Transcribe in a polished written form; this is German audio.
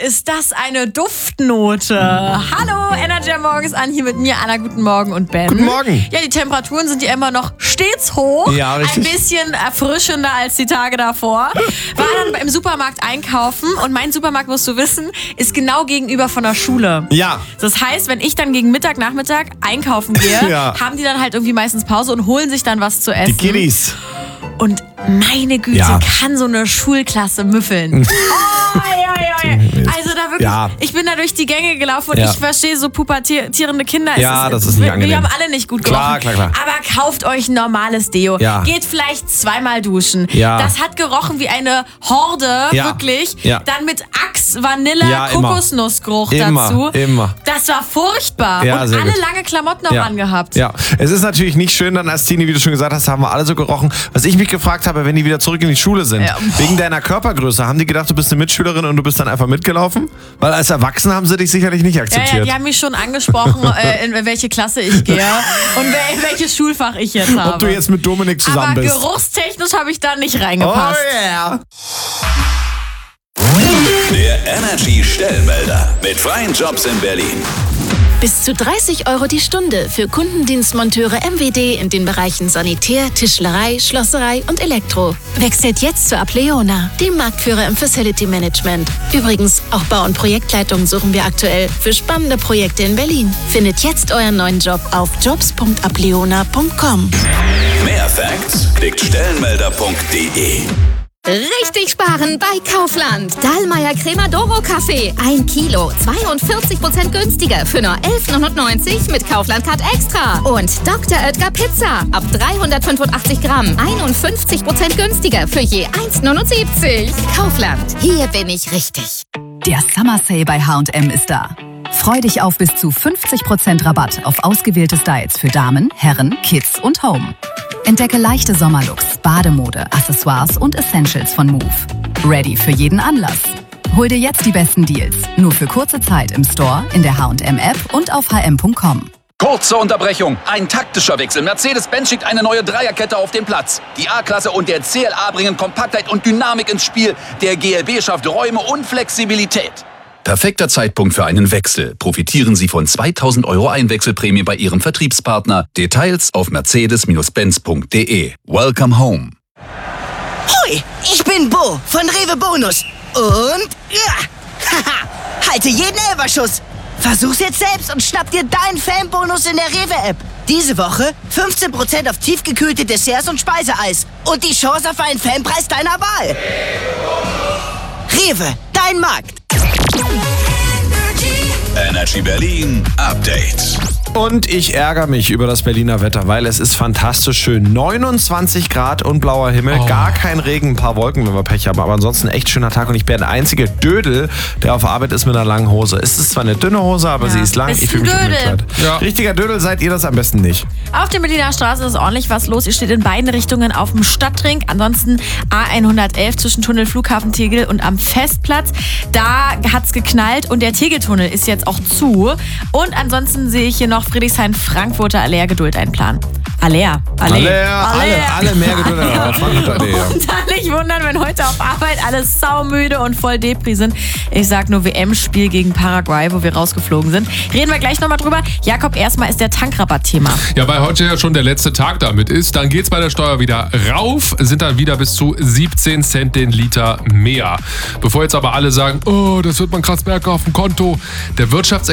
ist das eine Duftnote. Hallo, Energy Morgens an, hier mit mir, Anna, guten Morgen und Ben. Guten Morgen. Ja, die Temperaturen sind ja immer noch stets hoch. Ja, richtig. Ein bisschen erfrischender als die Tage davor. War dann im Supermarkt einkaufen und mein Supermarkt, musst du wissen, ist genau gegenüber von der Schule. Ja. Das heißt, wenn ich dann gegen Nachmittag einkaufen gehe, haben die dann halt irgendwie meistens Pause und holen sich dann was zu essen. Die Kiddies. Und meine Güte, kann so eine Schulklasse müffeln. Also da wirklich, ich bin da durch die Gänge gelaufen und ich verstehe so pubertierende Kinder. Das ist nicht angenehm. Wir haben alle nicht gut gerochen. Klar. Aber kauft euch ein normales Deo. Ja. Geht vielleicht 2-mal duschen. Ja. Das hat gerochen wie eine Horde, wirklich. Ja. Dann mit Axe, Vanille, immer. Kokosnussgeruch Immer. dazu. Immer. Das war furchtbar. Ja, und alle lange Klamotten auch angehabt. Ja, es ist natürlich nicht schön, dann als Teenie, wie du schon gesagt hast, haben wir alle so gerochen. Was ich mich gefragt habe, wenn die wieder zurück in die Schule sind, wegen deiner Körpergröße, haben die gedacht, du bist eine Mitschülerin und du bist dann einfach mitgelaufen? Weil als Erwachsene haben sie dich sicherlich nicht akzeptiert. Ja, die haben mich schon angesprochen, in welche Klasse ich gehe und welches Schulfach ich jetzt habe. Ob du jetzt mit Dominik zusammen bist. Aber geruchstechnisch habe ich da nicht reingepasst. Oh yeah! Der Energy Stellmelder mit freien Jobs in Berlin. Bis zu 30 € die Stunde für Kundendienstmonteure MWD in den Bereichen Sanitär, Tischlerei, Schlosserei und Elektro. Wechselt jetzt zu Apleona, dem Marktführer im Facility Management. Übrigens, auch Bau- und Projektleitung suchen wir aktuell für spannende Projekte in Berlin. Findet jetzt euren neuen Job auf jobs.apleona.com. Mehr Facts klickt stellenmelder.de. Richtig sparen bei Kaufland. Dallmayr Cremadoro Kaffee. 1 Kilo, 42% günstiger für nur 11,99 mit Kaufland Card Extra. Und Dr. Oetker Pizza. Ab 385 Gramm. 51% günstiger für je 1,79. Kaufland. Hier bin ich richtig. Der Summer Sale bei H&M ist da. Freu dich auf bis zu 50% Rabatt auf ausgewählte Styles für Damen, Herren, Kids und Home. Entdecke leichte Sommerlooks, Bademode, Accessoires und Essentials von Move. Ready für jeden Anlass. Hol dir jetzt die besten Deals. Nur für kurze Zeit im Store, in der H&M-App und auf hm.com. Kurze Unterbrechung. Ein taktischer Wechsel. Mercedes-Benz schickt eine neue Dreierkette auf den Platz. Die A-Klasse und der CLA bringen Kompaktheit und Dynamik ins Spiel. Der GLB schafft Räume und Flexibilität. Perfekter Zeitpunkt für einen Wechsel. Profitieren Sie von 2.000 € Einwechselprämie bei Ihrem Vertriebspartner. Details auf mercedes-benz.de. Welcome home. Hui, ich bin Bo von Rewe Bonus. Und halte jeden Elferschuss. Versuch's jetzt selbst und schnapp dir deinen Fanbonus in der Rewe-App. Diese Woche 15% auf tiefgekühlte Desserts und Speiseeis. Und die Chance auf einen Fanpreis deiner Wahl. Rewe, dein Markt. Energy Berlin Update. Und ich ärgere mich über das Berliner Wetter, weil es ist fantastisch schön. 29 Grad und blauer Himmel, gar kein Regen, ein paar Wolken, wenn wir Pech haben, aber ansonsten ein echt schöner Tag und ich bin der einzige Dödel, der auf Arbeit ist mit einer langen Hose. Es ist zwar eine dünne Hose, aber sie ist lang. Ich fühle mich umgekleidet. Richtiger Dödel seid ihr das am besten nicht. Auf der Berliner Straße ist ordentlich was los. Ihr steht in beiden Richtungen auf dem Stadtring. Ansonsten A111 zwischen Tunnel Flughafen Tegel und am Festplatz. Da hat's geknallt und der Tegeltunnel ist jetzt auch zu. Und ansonsten sehe ich hier noch Friedrichshain-Frankfurter Aller Geduld einplanen. Aller. Alle mehr Geduld. Und dann nicht wundern, wenn heute auf Arbeit alle saumüde und voll Depri sind. Ich sag nur WM-Spiel gegen Paraguay, wo wir rausgeflogen sind. Reden wir gleich nochmal drüber. Jakob, erstmal ist der Tankrabatt-Thema. Ja, weil heute ja schon der letzte Tag damit ist, dann geht's bei der Steuer wieder rauf, sind dann wieder bis zu 17 Cent den Liter mehr. Bevor jetzt aber alle sagen, oh, das wird man krass merken auf dem Konto. Der